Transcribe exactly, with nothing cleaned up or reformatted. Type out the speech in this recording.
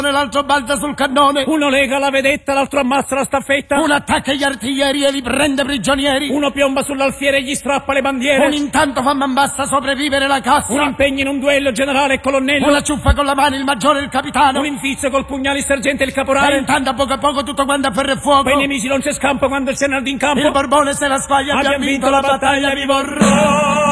l'altro balza sul cannone. Uno lega la vedetta, l'altro ammazza la staffetta. Uno attacca gli artiglieri e li prende prigionieri. Uno piomba sull'alfiere e gli strappa le bandiere. Un intanto fa man basta sopravvivere la cassa. Un impegno in un duello generale e colonnello. Una ciuffa con la mano il maggiore e il capitano. Un infizio col pugnale il sergente e il caporale. E intanto a poco a poco tutto quanto a ferro e fuoco. Per i nemici non c'è scampo quando c'è nel in campo. Il Borbone se la squaglia, abbiamo vinto la battaglia, viva il re.